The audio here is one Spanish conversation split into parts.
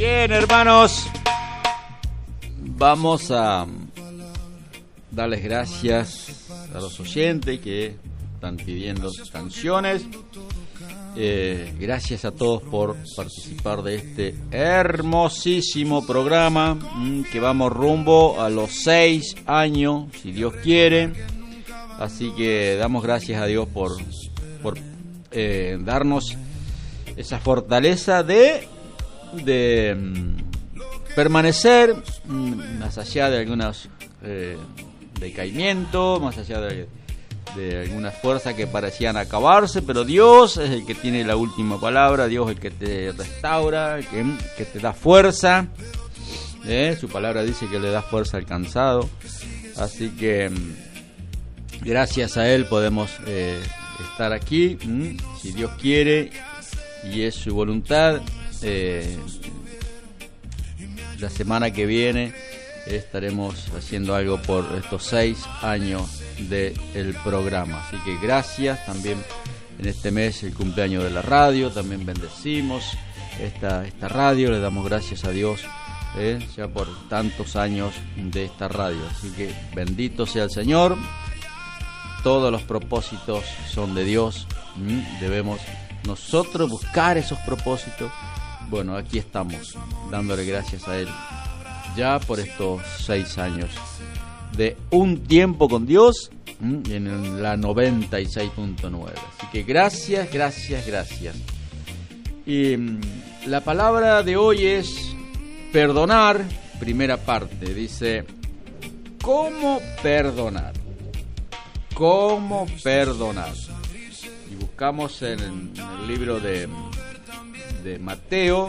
Bien, hermanos, vamos a darles gracias a los oyentes que están pidiendo canciones. Gracias a todos por participar de este hermosísimo programa que vamos rumbo a los 6 años, si Dios quiere. Así que damos gracias a Dios por darnos esa fortaleza de permanecer más allá de algunos decaimientos, más allá de algunas fuerzas que parecían acabarse, pero Dios es el que tiene la última palabra. Dios es el que te restaura, que te da fuerza. Su palabra dice que le da fuerza al cansado. Así que gracias a Él podemos estar aquí, si Dios quiere y es su voluntad. La semana que viene estaremos haciendo algo por estos 6 años del programa. Así que gracias. También en este mes el cumpleaños de la radio, también bendecimos esta radio, le damos gracias a Dios ya por tantos años de esta radio. Así que bendito sea el Señor. Todos los propósitos son de Dios. Debemos nosotros buscar esos propósitos. Bueno, aquí estamos dándole gracias a Él ya por estos 6 años de un tiempo con Dios en la 96.9. Así que gracias. Y la palabra de hoy es perdonar, primera parte. Dice, ¿cómo perdonar? ¿Cómo perdonar? Y buscamos en el libro de Mateo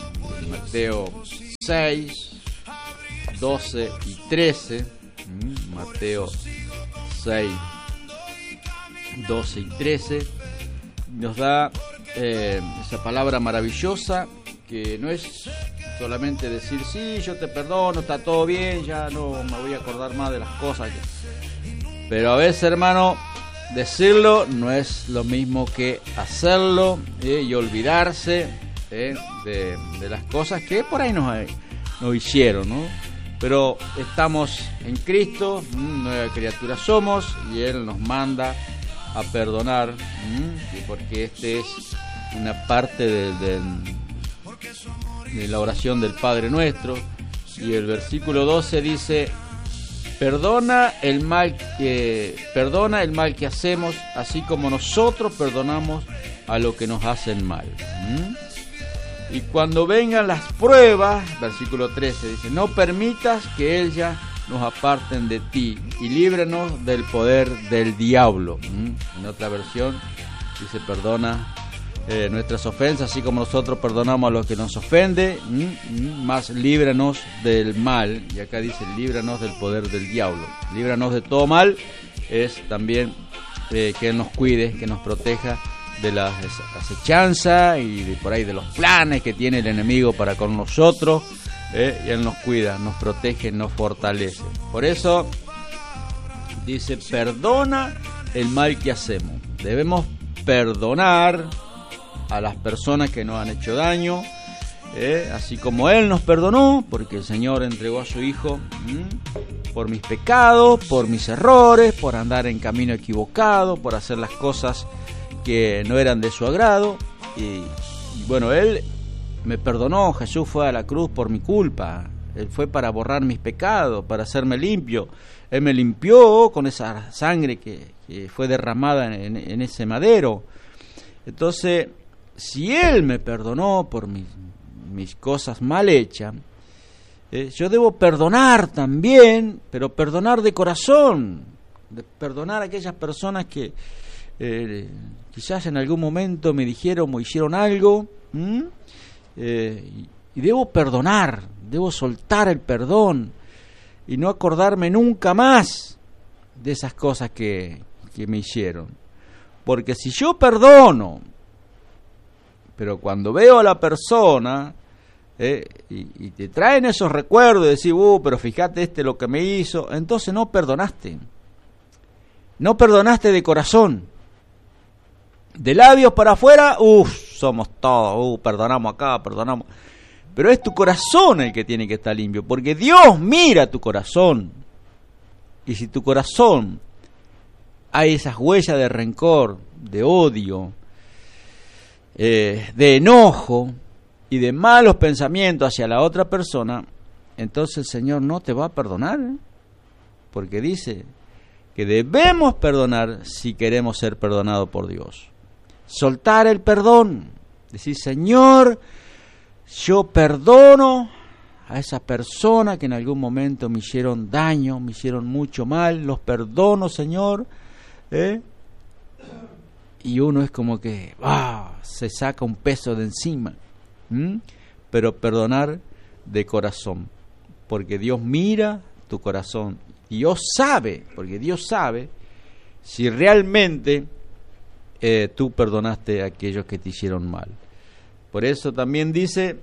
6, 12 y 13. Mateo 6, 12 y 13 nos da esa palabra maravillosa, que no es solamente decir sí, yo te perdono, está todo bien, ya no me voy a acordar más de las cosas pero a veces, hermano, decirlo no es lo mismo que hacerlo y olvidarse de las cosas que por ahí nos hicieron, ¿no? Pero estamos en Cristo, nueva criatura somos, y Él nos manda a perdonar, porque este es una parte de la oración del Padre Nuestro. Y el versículo 12 dice, perdona el mal que hacemos, así como nosotros perdonamos a los que nos hacen mal. Y cuando vengan las pruebas, versículo 13 dice, no permitas que ellas nos aparten de ti y líbranos del poder del diablo. En otra versión dice, perdona nuestras ofensas, así como nosotros perdonamos a los que nos ofenden, más líbranos del mal. Y acá dice, líbranos del poder del diablo. Líbranos de todo mal es también que Él nos cuide, que nos proteja de la acechanza y de por ahí de los planes que tiene el enemigo para con nosotros, y Él nos cuida, nos protege, nos fortalece. Por eso dice, perdona el mal que hacemos. Debemos perdonar a las personas que nos han hecho daño, así como Él nos perdonó, porque el Señor entregó a su Hijo por mis pecados, por mis errores, por andar en camino equivocado, por hacer las cosas que no eran de su agrado. Y bueno, Él me perdonó. Jesús fue a la cruz por mi culpa. Él fue para borrar mis pecados, para hacerme limpio. Él me limpió con esa sangre que fue derramada en ese madero. Entonces, si Él me perdonó por mis cosas mal hechas, yo debo perdonar también, pero perdonar de corazón, perdonar a aquellas personas que quizás en algún momento me dijeron o hicieron algo, y debo perdonar, debo soltar el perdón y no acordarme nunca más de esas cosas que me hicieron. Porque si yo perdono, pero cuando veo a la persona y te traen esos recuerdos de decir, pero fíjate lo que me hizo, entonces no perdonaste de corazón. De labios para afuera, somos todos, perdonamos acá, perdonamos. Pero es tu corazón el que tiene que estar limpio, porque Dios mira tu corazón. Y si tu corazón hay esas huellas de rencor, de odio, de enojo y de malos pensamientos hacia la otra persona, entonces el Señor no te va a perdonar, porque dice que debemos perdonar si queremos ser perdonados por Dios. Soltar el perdón, decir: Señor, yo perdono a esa persona que en algún momento me hicieron daño, me hicieron mucho mal, los perdono, Señor. Y uno es como que se saca un peso de encima. Pero perdonar de corazón, porque Dios mira tu corazón. Dios sabe, porque Dios sabe si realmente tú perdonaste a aquellos que te hicieron mal. Por eso también dice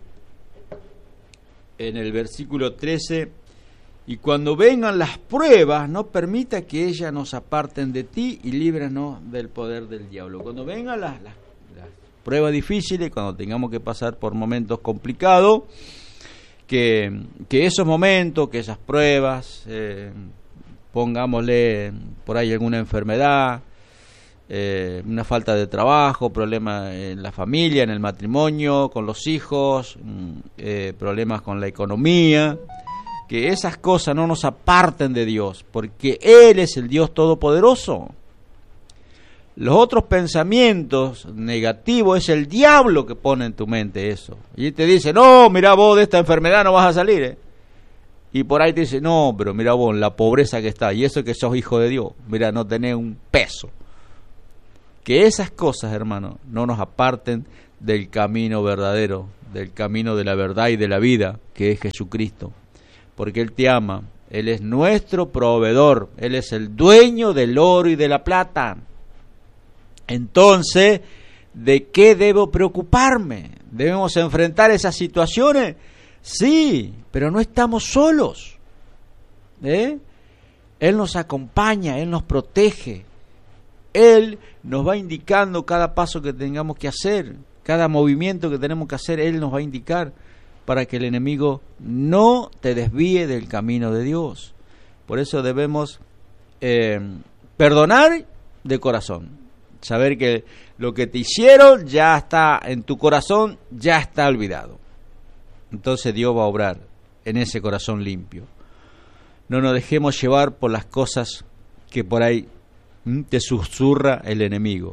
en el versículo 13: y cuando vengan las pruebas, no permita que ellas nos aparten de ti y líbranos del poder del diablo. Cuando vengan las pruebas difíciles, cuando tengamos que pasar por momentos complicados, que esos momentos, que esas pruebas, pongámosle por ahí alguna enfermedad, una falta de trabajo, problemas en la familia, en el matrimonio, con los hijos, problemas con la economía, que esas cosas no nos aparten de Dios, porque Él es el Dios Todopoderoso. Los otros pensamientos negativos es el diablo que pone en tu mente eso. Y te dice: no, mira vos, de esta enfermedad no vas a salir. Y por ahí te dice: no, pero mira vos, la pobreza que está, y eso que sos hijo de Dios, mira, no tenés un peso. Que esas cosas, hermano, no nos aparten del camino verdadero, del camino de la verdad y de la vida, que es Jesucristo. Porque Él te ama, Él es nuestro proveedor, Él es el dueño del oro y de la plata. Entonces, ¿de qué debo preocuparme? ¿Debemos enfrentar esas situaciones? Sí, pero no estamos solos. Él nos acompaña, Él nos protege. Él nos va indicando cada paso que tengamos que hacer, cada movimiento que tenemos que hacer, Él nos va a indicar para que el enemigo no te desvíe del camino de Dios. Por eso debemos perdonar de corazón. Saber que lo que te hicieron ya está en tu corazón, ya está olvidado. Entonces Dios va a obrar en ese corazón limpio. No nos dejemos llevar por las cosas que por ahí te susurra el enemigo.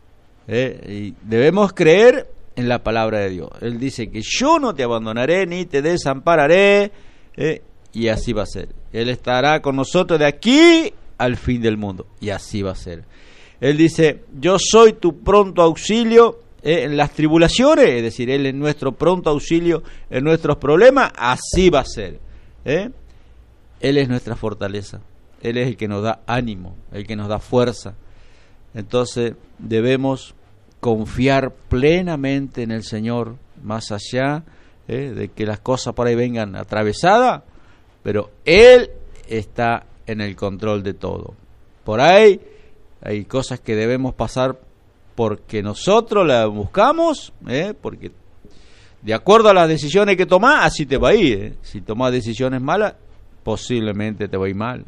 Y debemos creer en la palabra de Dios. Él dice que yo no te abandonaré ni te desampararé, y así va a ser. Él estará con nosotros de aquí al fin del mundo, y así va a ser. Él dice: yo soy tu pronto auxilio en las tribulaciones, es decir, Él es nuestro pronto auxilio en nuestros problemas, así va a ser. Él es nuestra fortaleza, Él es el que nos da ánimo, el que nos da fuerza. Entonces debemos confiar plenamente en el Señor, más allá de que las cosas por ahí vengan atravesadas, pero Él está en el control de todo. Por ahí hay cosas que debemos pasar porque nosotros las buscamos, porque de acuerdo a las decisiones que tomás, así te va a ir. Si tomás decisiones malas, posiblemente te va a ir mal.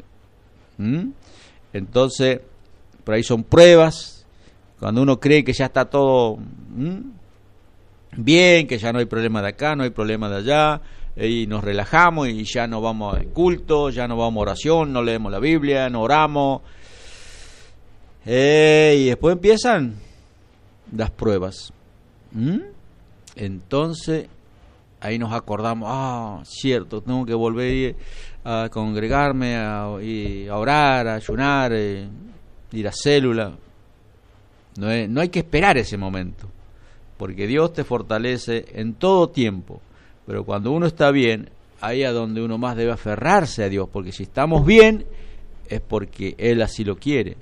Entonces, por ahí son pruebas, cuando uno cree que ya está todo bien, que ya no hay problema de acá, no hay problema de allá, y nos relajamos y ya no vamos al culto, ya no vamos a oración, no leemos la Biblia, no oramos. Y después empiezan las pruebas. Entonces ahí nos acordamos: cierto, tengo que volver a congregarme, a orar, a ayunar, ir a célula. No hay que esperar ese momento, porque Dios te fortalece en todo tiempo. Pero cuando uno está bien, ahí es donde uno más debe aferrarse a Dios, porque si estamos bien es porque Él así lo quiere.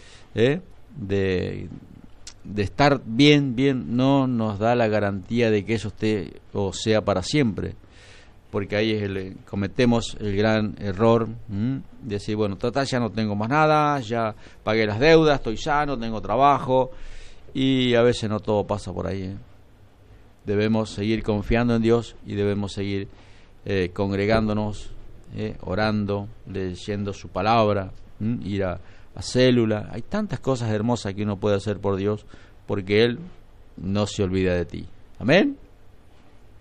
De estar bien no nos da la garantía de que eso esté o sea para siempre, porque ahí es cometemos el gran error de decir: bueno, total, ya no tengo más nada, ya pagué las deudas, estoy sano, tengo trabajo, y a veces no todo pasa por ahí. debemos seguir confiando en Dios y debemos seguir congregándonos, orando, leyendo su palabra, ir a célula. Hay tantas cosas hermosas que uno puede hacer por Dios, porque Él no se olvida de ti. Amén.